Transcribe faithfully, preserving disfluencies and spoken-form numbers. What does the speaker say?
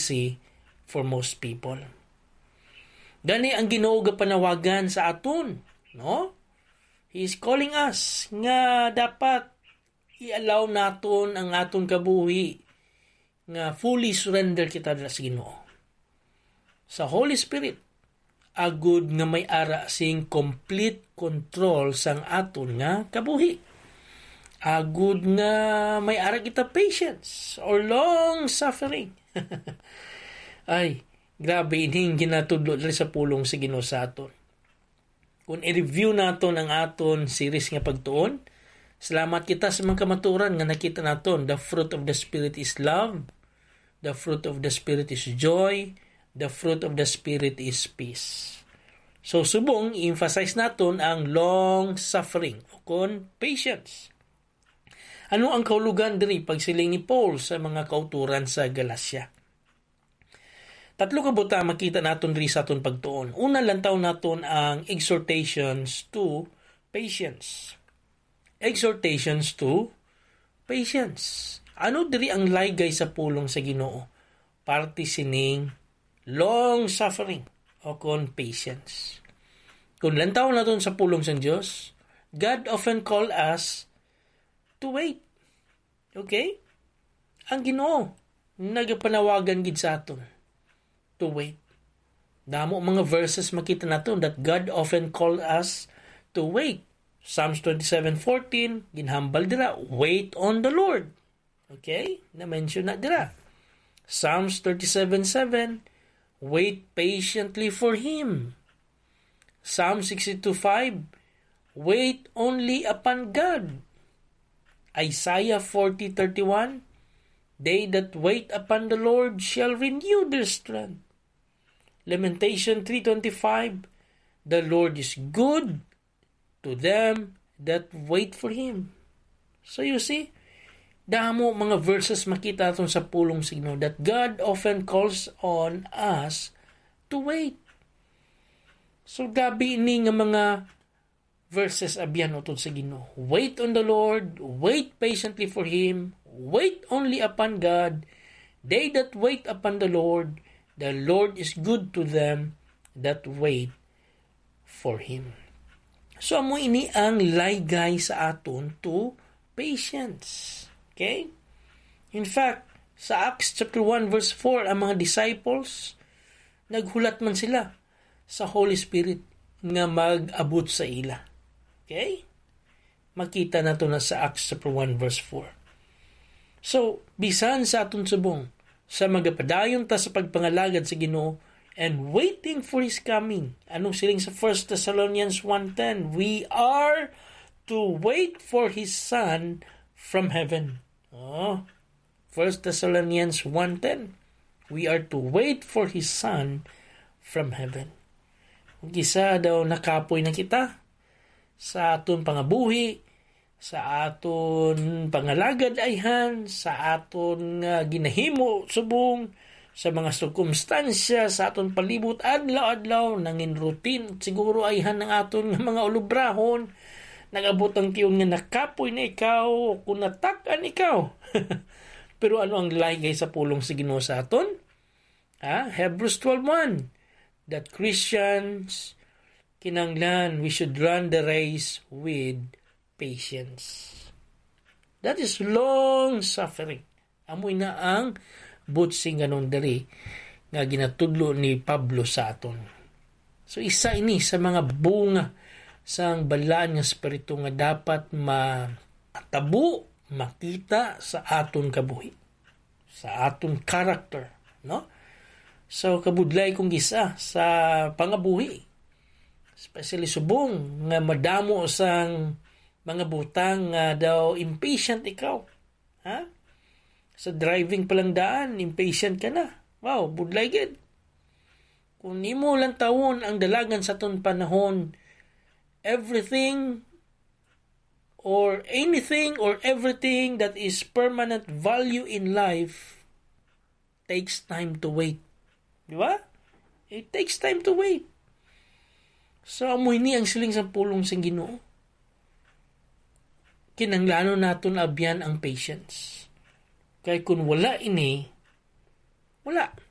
easy for most people. Gani ang Ginoo nga panawagan sa aton, no? He is calling us nga dapat i-allow naton ang aton kabuhi nga fully surrender kita sa Ginoo. Sa Holy Spirit, agud nga may ara sing complete control sang aton nga kabuhi. Agud nga may ara kita patience or long suffering. Ay, grabe ining ginatudlo dali sa pulong sa Ginoo sa aton. Kung i-review naton ang aton series nga pagtuon, salamat kita sa mga kamaturan nga nakita naton. The fruit of the Spirit is love. The fruit of the Spirit is joy. The fruit of the Spirit is peace. So, subong, i-emphasize naton ang long suffering o kon patience. Ano ang kahulugan diri pagsiling ni Paul sa mga kauturan sa Galacia? Tatlo ka buta makita naton diri sa aton pagtuon. Una, lantaw naton ang exhortations to patience. Exhortations to patience. Ano diri ang laygay sa pulong sa Ginoo? Parte sining long suffering o kon patience. Kung lantaw naton sa pulong sa Dios, God often call us to wait. Okay? Ang Ginoo nagapanawagan gid sa aton to wait. Damo mga verses makita naton that God often call us to wait. Psalms twenty-seven fourteen, ginhambal dira, wait on the Lord. Okay? Na-mention na dira. Psalms thirty-seven seven, wait patiently for Him. Psalm sixty-two five, wait only upon God. Isaiah forty thirty-one, they that wait upon the Lord shall renew their strength. Lamentation three twenty-five, the Lord is good to them that wait for Him. So you see, damo mga verses makita aton sa pulong sa Ginoo that God often calls on us to wait. So gabi ini nga mga verses abyan utod sa Ginoo. Wait on the Lord, wait patiently for Him, wait only upon God. They that wait upon the Lord, the Lord is good to them that wait for Him. So, amo ini ang laygay sa aton to patience. Okay? In fact, sa Acts chapter one verse four, ang mga disciples, naghulat man sila sa Holy Spirit nga mag-abot sa ila. Okay? Makita nato na sa Acts chapter one verse four. So, bisan sa aton subong, sa magapadayon ta sa pagpangalagad sa Ginoo and waiting for His coming. Anong siling sa First Thessalonians one ten? We are to wait for His Son from heaven. Oh, First Thessalonians one ten. We are to wait for His Son from heaven. Kung kisa daw nakapoy na kita sa aton pangabuhi, sa aton pangalagad ayhan, sa aton uh, ginahimo subong, sa mga sirkumstansya, sa aton palibot adlaw-adlaw, nangin routine, siguro ayhan ng aton nga mga ulubrahon, nag-abot ang tiyon nga nakapoy na ikaw, kung natakan ikaw. Pero ano ang laygay sa pulong sa Ginoo sa aton? Ah, Hebrews twelve one, that Christians kinanglan we should run the race with patience. That is long suffering. Amoy na ang butsing ganun dali nga ginatudlo ni Pablo sa aton. So isa ini sa mga bunga sang balaan nga espiritu nga dapat matabo, makita sa aton kabuhi, sa aton character, no? So kabudlay kong gisa sa pangabuhi, especially subong nga madamo sang mga butang nga daw impatient ikaw. Ha? Sa driving palang daan, impatient ka na. Wow, budlay gid. Kung nimo lang tawon ang dalagan sa ton panahon, everything or anything or everything that is permanent value in life takes time to wait. Di ba? It takes time to wait. So, amoy ni ang siling sa pulong sa Ginoo. Kinanglano naton abyan ang patience. Kaya kung wala ini, wala.